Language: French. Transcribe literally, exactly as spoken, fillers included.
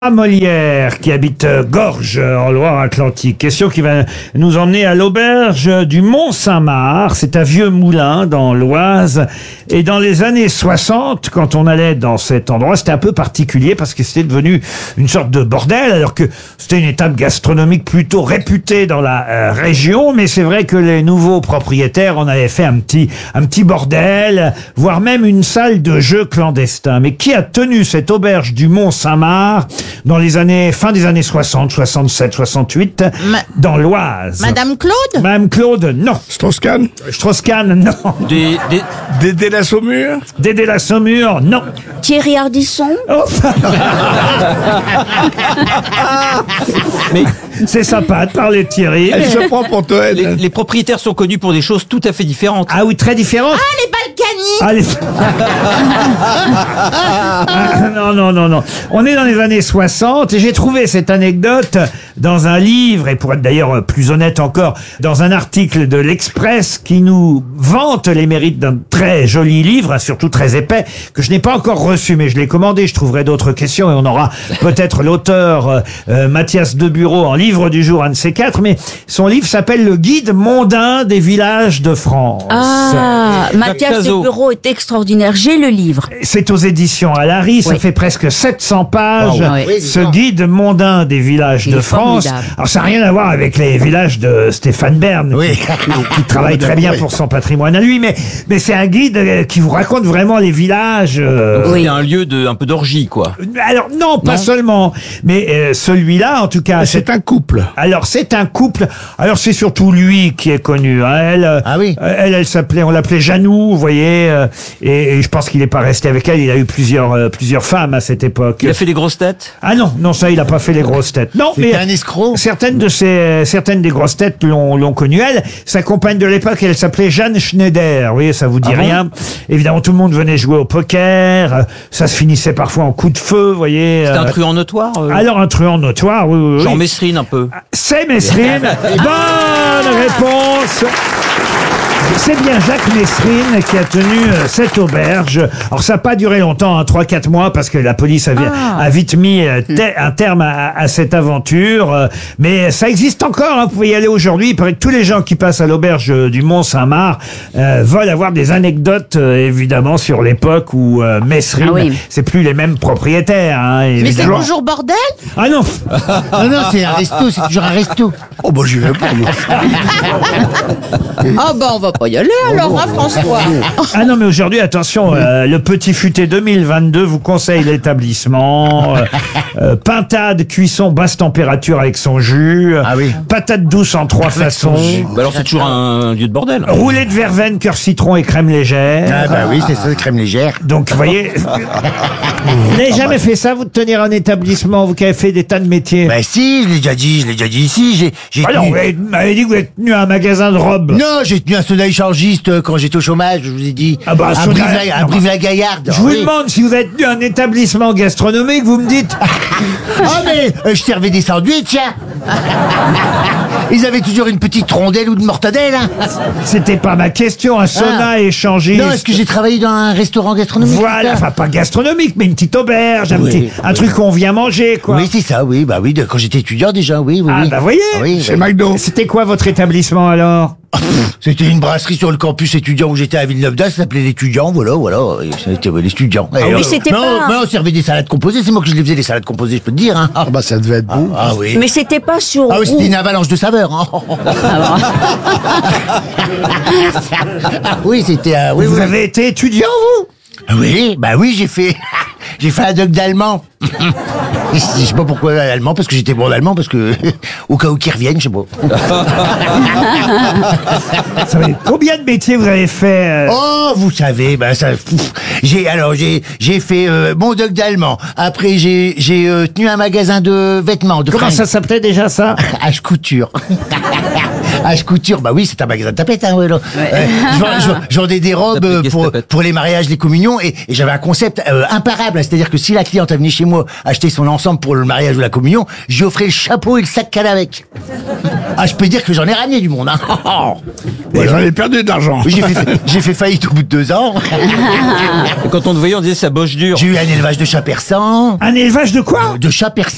Molière, qui habite Gorges, en Loire-Atlantique. Question qui va nous emmener à l'auberge du Mont-Saint-Marc. C'est un vieux moulin dans l'Oise. Et dans les années soixante, quand on allait dans cet endroit, c'était un peu particulier parce que c'était devenu une sorte de bordel, alors que c'était une étape gastronomique plutôt réputée dans la euh, région. Mais c'est vrai que les nouveaux propriétaires en avaient fait un petit, un petit bordel, voire même une salle de jeu clandestin. Mais qui a tenu cette auberge du Mont-Saint-Marc dans les années, fin des années soixante, soixante-sept, soixante-huit, Ma dans l'Oise? Madame Claude? Madame Claude, non. Strauss-Kahn? Strauss-Kahn, non. Des, des... Dédé la Saumur? Dédé la Saumur, non. Thierry Ardisson? Oh. Mais c'est sympa de parler de Thierry. Elle se prend pour Toen. les, les propriétaires sont connus pour des choses tout à fait différentes. Ah oui, très différentes. Ah, les Balkany! Ah, les... ah, non, non, non, non. On est dans les années soixante et j'ai trouvé cette anecdote dans un livre, et pour être d'ailleurs plus honnête encore, dans un article de l'Express qui nous vante les mérites d'un très joli livre, surtout très épais, que je n'ai pas encore reçu, mais je l'ai commandé. Je trouverai d'autres questions et on aura peut-être l'auteur euh, Mathias Debureau en livre du jour, un de ces quatre, mais son livre s'appelle Le Guide mondain des villages de France. Ah, Mathias Debureau est extraordinaire. J'ai le livre. C'est aux éditions Alary, ça Oui. fait presque sept cents pages, Ah oui. ce guide mondain des villages Il de est France. formidable. Alors ça n'a rien à voir avec les villages de Stéphane Bern, Oui. qui, qui travaille très bien pour son patrimoine à lui, mais, mais c'est un guide euh, qui vous raconte vraiment les villages. euh, C'est un lieu de un peu d'orgie, quoi. Alors non, pas Non. seulement, mais euh, celui-là, en tout cas, C'est un couple. alors c'est un couple. Alors c'est surtout lui qui est connu. Hein. Elle, euh, Ah oui. euh, elle, elle s'appelait, on l'appelait Janou, vous voyez. euh, et, et je pense qu'il n'est pas resté avec elle. Il a eu plusieurs, euh, plusieurs femmes à cette époque. Il a fait des grosses têtes. Ah non, non, ça, il a pas fait les grosses têtes. Non, mais un escroc. certaines de ces, certaines des grosses têtes l'ont, l'ont connu. Elle, sa compagne de l'époque, elle s'appelait Jeanne Schneider. Vous voyez, ça vous dit Ah bon rien. Évidemment, tout le monde venait jouer au poker. euh, Ça se finissait parfois en coup de feu, vous voyez. C'était un euh, truand notoire. euh, Alors un truand notoire, oui, oui, oui. Jean Messrine, un peu. C'est Messrine. Bonne réponse. C'est bien Jacques Messrine qui a tenu euh, cette auberge. Alors ça n'a pas duré longtemps, hein, trois quatre mois, parce que la police a, vi- a vite mis euh, te- un terme à, à cette aventure. euh, mais ça existe encore, hein, vous pouvez y aller aujourd'hui. Il paraît que tous les gens qui passent à l'auberge euh, du Mont-Saint-Marc euh, veulent avoir des anecdotes, euh, évidemment, sur l'époque où euh, Messrine, Ah oui. c'est plus les mêmes propriétaires. Hein, Mais c'est évidemment. toujours bordel? Ah non. Non, non, c'est un resto, c'est toujours un resto. Oh, bah, j'y vais pas, moi. Ah bah on va pas y aller alors, hein, François? Ah non, mais aujourd'hui, attention, euh, le Petit Futé deux mille vingt-deux vous conseille l'établissement. Euh, euh, pintade, cuisson, basse température avec son jus. Ah oui. Patate douce en trois façons. Bah alors c'est toujours un lieu de bordel. Roulé de verveine, cœur citron et crème légère. Ah bah oui, c'est ça, crème légère. Donc, vous voyez, vous n'avez jamais fait ça, vous, de tenir un établissement, vous qui avez fait des tas de métiers? Bah si, je l'ai déjà dit, je l'ai déjà dit ici, j'ai j'ai Ah non, vous tenu... avez- m'avez dit que vous êtes tenu à un magasin de robes. Non, j'ai tenu un soda échangiste euh, quand j'étais au chômage, je vous ai dit. Ah bah, un à soda- Brive-la- à non, Brive-la-Gaillarde. Je vous Oui. demande si vous êtes tenu à un établissement gastronomique, vous me dites... Ah mais euh, je servais des sandwichs, hein. Ils avaient toujours une petite rondelle ou de mortadelle, hein. C'était pas ma question, un sauna Ah. échangiste. Non, est-ce que j'ai travaillé dans un restaurant gastronomique? Voilà, c'est ça enfin pas gastronomique, mais une petite auberge, un, Oui, petit, un oui. truc qu'on vient manger, quoi. Oui, c'est ça, oui, bah oui, de- quand j'étais étudiant déjà, oui, oui. Ah oui. bah voyez, Ah oui, Chez oui. McDo. C'était quoi votre établissement alors? C'était une brasserie sur le campus étudiant où j'étais à Villeneuve-d'Ascq, ça s'appelait l'étudiant, voilà, voilà, et c'était ouais, l'étudiant. Ah oui, c'était mais pas- on, mais on servait des salades composées, c'est moi que je les faisais, les salades composées, je peux te dire, hein. Ah, bah, ça devait être beau. Ah oui. Mais c'était pas sur Ah oui, c'était roue. une avalanche de saveurs, hein. Ah oui, c'était, euh, oui, Vous oui. avez été étudiant, vous? Oui, bah oui, j'ai fait, j'ai fait un doc d'allemand. Je sais pas pourquoi allemand, parce que j'étais bon en allemand, parce que, au cas où qu'ils reviennent, je sais pas. Vous savez, combien de métiers vous avez fait? euh, Oh, vous savez, ben ça, pff, j'ai alors j'ai j'ai fait euh, mon doc d'allemand. Après j'ai j'ai euh, tenu un magasin de vêtements, de Comment fringues. ça s'appelait déjà ça? H couture. H couture, bah oui, c'est un magasin de tapettes, hein, ouais, là. Euh, je vends- je vends- je vendais des robes Tapette, euh, guest pour tapette. pour les mariages, les communions, et, et j'avais un concept euh, imparable, hein, c'est-à-dire que si la cliente elle venait chez moi acheter son ensemble pour le mariage ou la communion, j'y offrais le chapeau et le sac qu'elle a avec. Ah, je peux dire que j'en ai ramené du monde, hein. Et j'en ai perdu de l'argent. Oui, j'ai fait j'ai fait faillite au bout de deux ans. Et quand on te voyait, on disait ça boche dur. J'ai eu un élevage de chats persans. Un élevage de quoi? De chats persans.